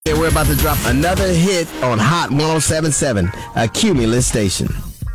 We're about to drop another hit on Hot 107.7, a Cumulus station.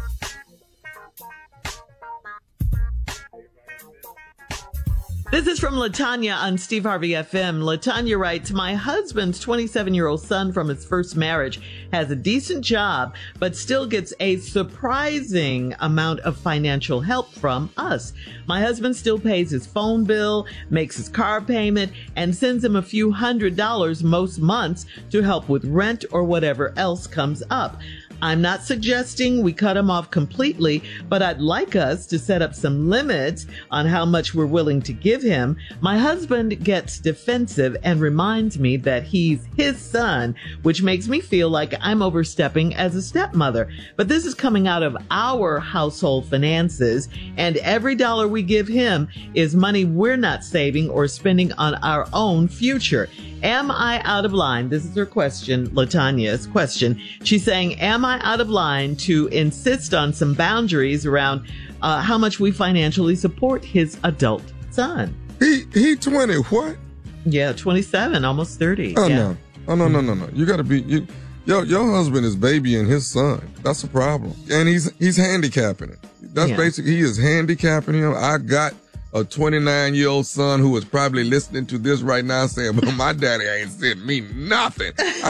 This is from LaTanya on Steve Harvey FM. LaTanya writes, my husband's 27-year-old son from his first marriage has a decent job, but still gets a surprising amount of financial help from us. My husband still pays his phone bill, makes his car payment, and sends him a few $100s most months to help with rent or whatever else comes up. I'm not suggesting we cut him off completely, but I'd like us to set up some limits on how much we're willing to give him. My husband gets defensive and reminds me that he's his son, which makes me feel like I'm overstepping as a stepmother. But this is coming out of our household finances, and every dollar we give him is money we're not saving or spending on our own future. Am I out of line? This is her question, LaTanya's question. She's saying, am I out of line to insist on some boundaries around how much we financially support his adult son? He 20, what? Yeah, 27, almost 30. Oh, yeah. no. Oh, no. You got to be, your husband is babying his son. That's a problem. And he's handicapping it. That's basically, he is handicapping him. I got a 29-year-old son who is probably listening to this right now saying, but my daddy ain't sent me nothing.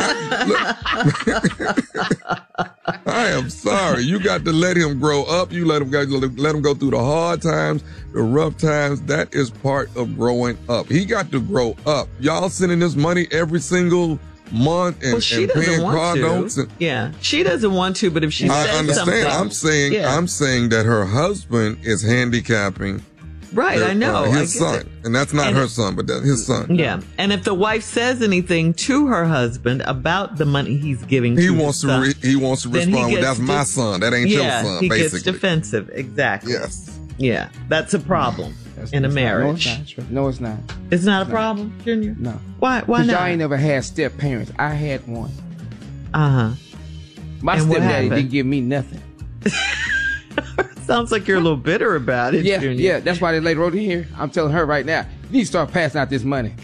I am sorry. You got to let him grow up. You let him go through the hard times, the rough times. That is part of growing up. He got to grow up. Y'all sending this money every single month and paying car notes. She doesn't want to, but if she says something. I'm saying that her husband is handicapping I know. his son. And that's not her son, but that's his son. Yeah. And if the wife says anything to her husband about the money he's giving to his son, he wants to respond with, that's my son. That ain't your son, he basically. Gets defensive. Exactly. Yes. Yeah. That's a problem in a marriage. No, it's not. It's not a problem, Junior? No. Why not? Y'all ain't never had step parents. I had one. Uh-huh. My stepdaddy didn't give me nothing. Sounds like you're a little bitter about it, Junior. Yeah, that's why they lady wrote in here. I'm telling her right now, you need to start passing out this money.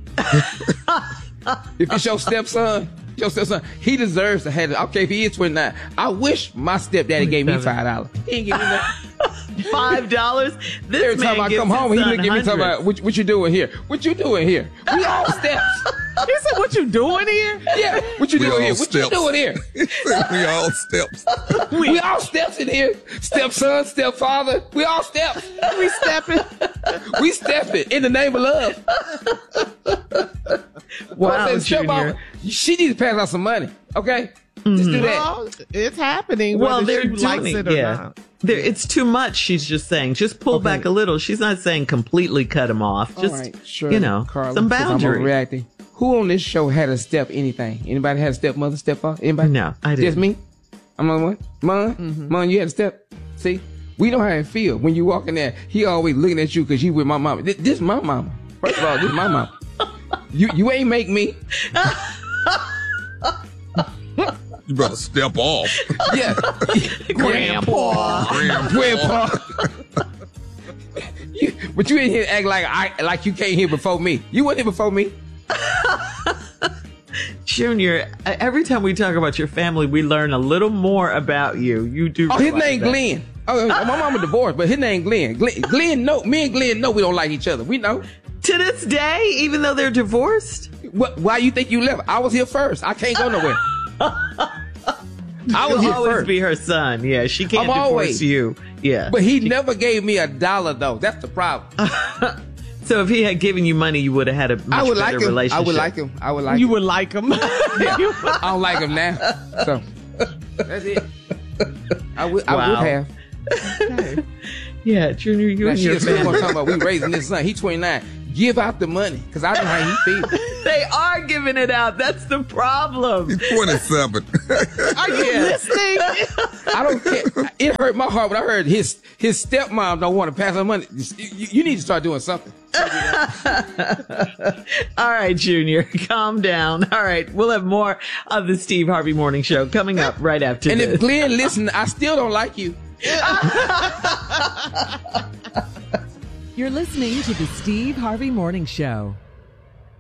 If it's your stepson, he deserves to have it. Okay, if he is 29, I wish my stepdaddy gave me $5. He ain't give me that. $5? Every time I come home, he look at me talking about, what you doing here? What you doing here? We all steps. You said, what you doing here? Yeah, what you doing here? What you doing here? We all steps. We all steps in here. Stepson, stepfather, we all steps. We stepping. We stepping in the name of love. Wow, Junior. She needs to pass out some money, okay? Just do that. Well, it's happening. Well, they're she likes doing it or not. It's too much, she's just saying. Just pull back a little. She's not saying completely cut him off. Just, all right, sure. Carla, some boundaries. I'm overreacting. Who on this show had a step anything? Anybody had a stepmother, stepfather? Anybody? No, I didn't. Just me? I'm on one? Mon? Mon, you had a step? See? We know how it feel. When you walk in there, he always looking at you because you with my mama. This is my mama. First of all, this is my mama. You ain't make me. You better step off. Yeah. Grandpa. But you ain't here act like you came here before me. You weren't here before me. Junior, every time we talk about your family, we learn a little more about you. You do. Oh, his name Glenn. Oh, my mama divorced, but his name Glenn. Glenn, no, me and Glenn know we don't like each other. We know. To this day, even though they're divorced? Why you think you left? I was here first. I can't go nowhere. I was here always first. Be her son. Yeah, she can't divorce you. Yeah. But he never gave me $1 though. That's the problem. So if he had given you money, you would have had a much better relationship. I would like him. You would like him. Yeah. I don't like him now. So that's it. I would have. Okay. Yeah, Junior, you and your family. family. Talking about we raising this son. He's 29. Give out the money, because I know how he feels. They are giving it out. That's the problem. He's 27. Are you listening? I don't care. It hurt my heart when I heard his stepmom don't want to pass her money. You need to start doing something. All right, Junior, calm down. All right, we'll have more of the Steve Harvey Morning Show coming up right after this. And if Glenn listen, I still don't like you. You're listening to the Steve Harvey Morning Show.